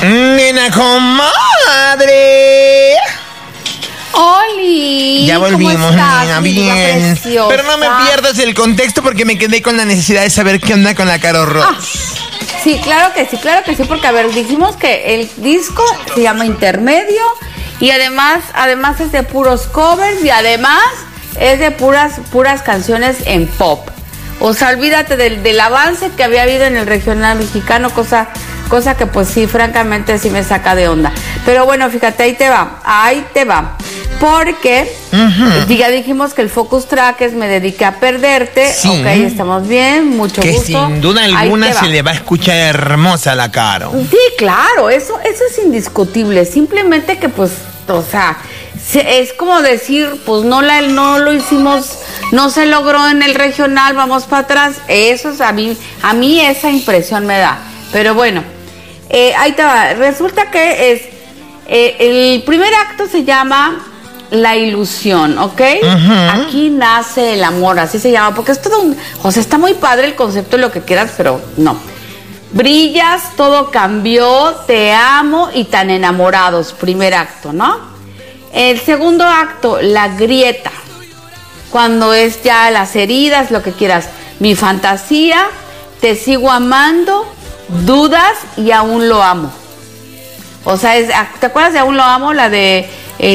Nena comadre. ¡Oli! Ya volvimos, nena, bien. Preciosa. Pero no me pierdas el contexto porque me quedé con la necesidad de saber qué onda con la Caro Ross. Sí, claro que sí, porque a ver, dijimos que el disco se llama Intermedio y además es de puros covers y además es de puras canciones en pop. O sea, olvídate del avance que había habido en el regional mexicano, cosa que pues sí, francamente sí me saca de onda. Pero bueno, fíjate, ahí te va. Porque ya dijimos que el focus track es Me dediqué a perderte. Sí. Ok, estamos bien, mucho que gusto. Que sin duda alguna se le va a escuchar hermosa a la Caro. Sí, claro, eso es indiscutible. Simplemente que pues, o sea, es como decir, pues no lo hicimos, no se logró en el regional, vamos para atrás. Eso es a mí esa impresión me da. Pero bueno, ahí te va. Resulta que es el primer acto se llama La ilusión, ¿ok? Aquí nace el amor, así se llama, porque es todo o sea, está muy padre el concepto de lo que quieras, pero no. Brillas, todo cambió, te amo y tan enamorados, primer acto, ¿no? El segundo acto, La grieta, cuando es ya las heridas, lo que quieras. Mi fantasía, te sigo amando, dudas y aún lo amo. O sea, ¿te acuerdas de Aún lo amo? La de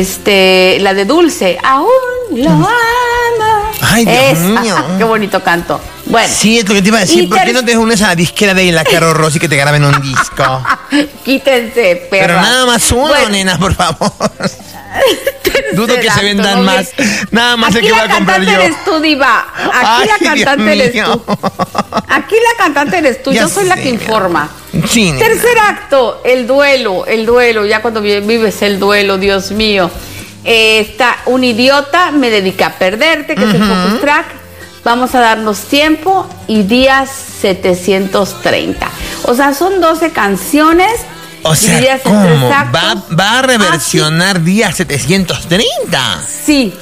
Dulce. Aún lo amo. Ay, Dios mío. Qué bonito canto. Bueno. Sí, es lo que te iba a decir. ¿Por qué no te unes a la disquera de la Caro Ross y que te graben un disco? Quítense, perra. Pero nada más uno, bueno. Nena, por favor. Dudo que se vendan más. Nada más el que voy a comprar yo. Aquí la cantante eres tú, diva. Aquí la cantante eres tú. Aquí la cantante eres tú. Yo soy la que informa. Sí, tercer acto, el duelo. Ya cuando vives el duelo, Dios mío. Está Un idiota, Me dediqué a perderte, que es el focus track. Vamos a darnos tiempo y Días 730. O sea, son 12 canciones. O sea, ¿cómo? ¿Va a reversionar Días 730? Sí.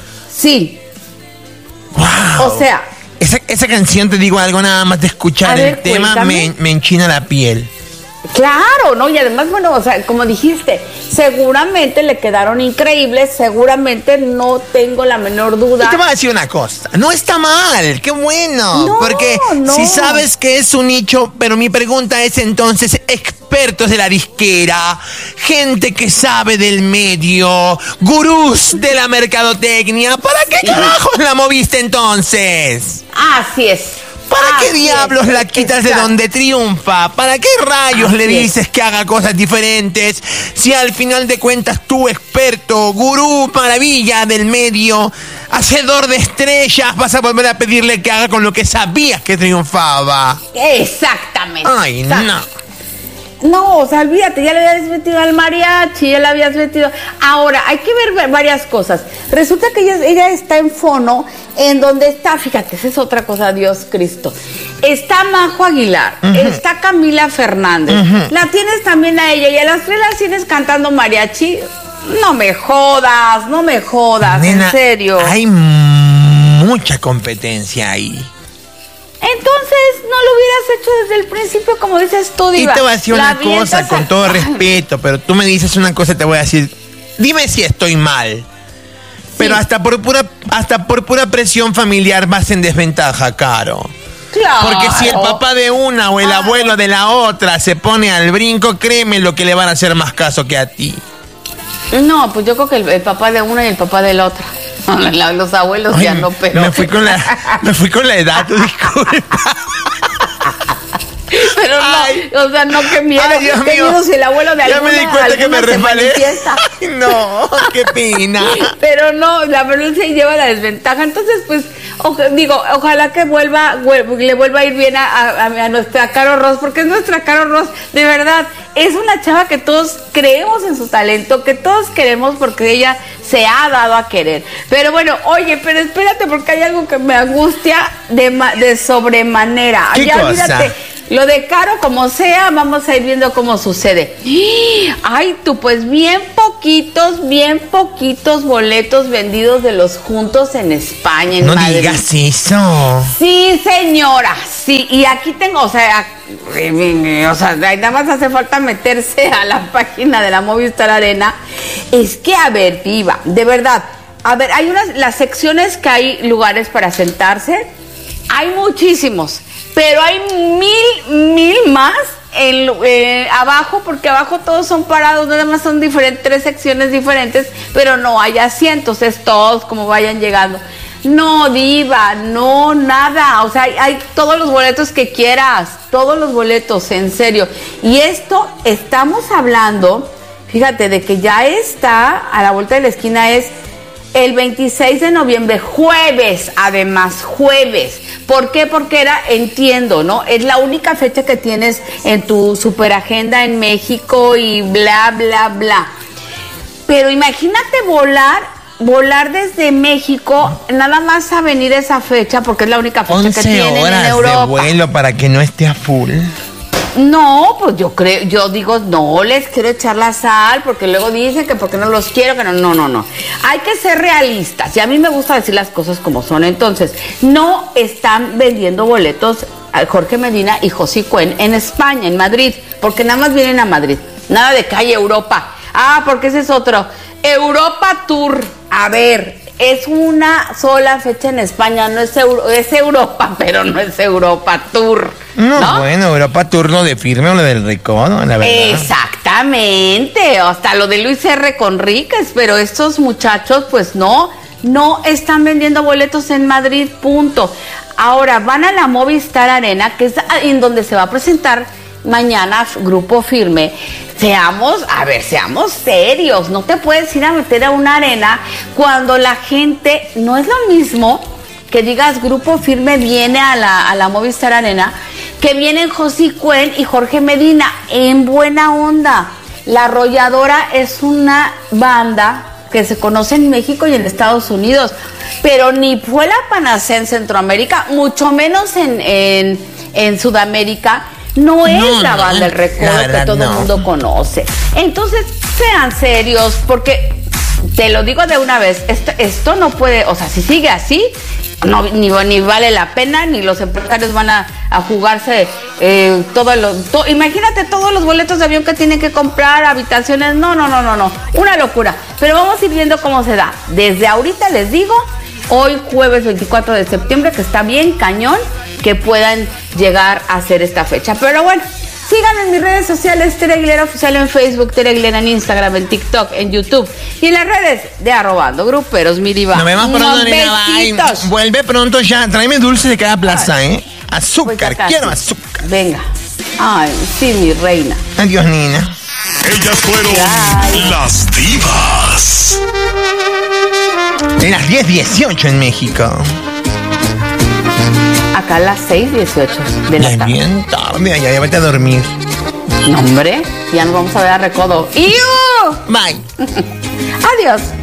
Wow. O sea, esa canción, te digo algo, nada más de escuchar el tema me enchina la piel. Claro, ¿no? Y además, bueno, o sea, como dijiste, seguramente le quedaron increíbles, seguramente no tengo la menor duda. Y te voy a decir una cosa, no está mal, qué bueno, porque si sabes que es un nicho, pero mi pregunta es entonces, expertos de la disquera, gente que sabe del medio, gurús de la mercadotecnia, ¿para qué carajos la moviste entonces? Así es. ¿Para qué diablos la quitas de donde triunfa? ¿Para qué rayos le dices que haga cosas diferentes? Si al final de cuentas tú, experto, gurú, maravilla del medio, hacedor de estrellas, vas a volver a pedirle que haga con lo que sabías que triunfaba. Exactamente. Ay, no. No, o sea, olvídate, ya le habías metido al mariachi, ya le habías metido. Ahora, hay que ver varias cosas. Resulta que ella está en Fono, en donde está, fíjate, esa es otra cosa, Dios Cristo. Está Majo Aguilar, está Camila Fernández, la tienes también a ella, y a las tres las tienes cantando mariachi. No me jodas, nena, en serio. Hay mucha competencia ahí. Entonces, no lo hubieras hecho desde el principio, como dices tú, diva. Y te voy a decir una cosa, con todo respeto, pero tú me dices una cosa y te voy a decir, dime si estoy mal. Pero hasta por pura presión familiar vas en desventaja, Caro. Claro. Porque si el papá de una o el abuelo de la otra se pone al brinco, créeme lo que le van a hacer más caso que a ti. No, pues yo creo que el papá de una y el papá de la otra. Los abuelos. Ay, ya no, pero... Me fui con la edad, tú disculpa. Pero no, o sea, no, qué miedo. Ay, Dios qué mío. miedo si el abuelo de alguna, ya me di cuenta que me resbalé. Ay, no, qué pena. Pero no, la verdad se lleva la desventaja. Entonces, pues, ojalá que le vuelva a ir bien a nuestra Caro Ross, porque es nuestra Caro Ross, de verdad. Es una chava que todos creemos en su talento, que todos queremos porque ella se ha dado a querer. Pero bueno, oye, pero espérate, porque hay algo que me angustia de sobremanera. ¿Qué ya cosa? olvídate. Lo de caro como sea, vamos a ir viendo cómo sucede. Ay, tú, pues bien poquitos boletos vendidos de los Juntos en España, en Madrid. No digas eso. Sí, señora, sí. Y aquí tengo, o sea, nada más hace falta meterse a la página de la Movistar Arena. Es que, a ver, Diva, de verdad, a ver, hay las secciones que hay lugares para sentarse, hay muchísimos. Pero hay mil más abajo, porque abajo todos son parados, nada más son tres secciones diferentes, pero no hay asientos, es todos como vayan llegando. No, Diva, no, nada, o sea, hay todos los boletos que quieras, todos los boletos, en serio. Y esto, estamos hablando, fíjate, de que ya está a la vuelta de la esquina, es el 26 de noviembre, jueves, además, jueves. ¿Por qué? Porque entiendo, ¿no? Es la única fecha que tienes en tu superagenda en México y bla, bla, bla. Pero imagínate volar desde México, nada más a venir esa fecha, porque es la única fecha que tienen en Europa. 11 horas de vuelo para que no esté a full. No, pues yo digo, no les quiero echar la sal, porque luego dicen que porque no los quiero, que no. Hay que ser realistas, y a mí me gusta decir las cosas como son. Entonces, no están vendiendo boletos a Jorge Medina y José Cuen en España, en Madrid, porque nada más vienen a Madrid, nada de calle Europa. Porque ese es otro, Europa Tour. A ver, es una sola fecha en España, no es Europa, pero no es Europa Tour. No, bueno, Europa Tour lo de Firme o lo del Recodo, la verdad. Exactamente, hasta lo de Luis R. Conríquez, pero estos muchachos, pues no están vendiendo boletos en Madrid, punto. Ahora van a la Movistar Arena, que es en donde se va a presentar mañana Grupo Firme. Seamos serios, no te puedes ir a meter a una arena cuando la gente, no es lo mismo que digas Grupo Firme viene a la Movistar Arena, que vienen José Cuen y Jorge Medina, en buena onda. La Arrolladora es una banda que se conoce en México y en Estados Unidos, pero ni fue la panacea en Centroamérica, mucho menos en Sudamérica. No es la banda El Recodo que todo el mundo conoce. Entonces, sean serios, porque te lo digo de una vez, esto no puede, o sea, si sigue así, ni vale la pena, ni los empresarios van a jugarse imagínate todos los boletos de avión que tienen que comprar, habitaciones, no, una locura. Pero vamos a ir viendo cómo se da. Desde ahorita les digo, hoy jueves 24 de septiembre, que está bien cañón que puedan llegar a hacer esta fecha. Pero bueno, síganme en mis redes sociales, Tere Aguilera Oficial en Facebook, Tere Aguilera en Instagram, en TikTok, en YouTube y en las redes de @gruperos, mi diva. Nos vemos pronto, nena. Vuelve pronto ya. Tráeme dulce de cada plaza, ¿eh? Azúcar, pues quiero azúcar. Venga. Ay, sí, mi reina. Adiós, Nina. Ellas fueron las divas. En las 10:18 en México. Acá a las 6:18 de la tarde. Bien tarde, ya vete a dormir. No, hombre, ya nos vamos a ver a Recodo. ¡Iu! Bye. Adiós.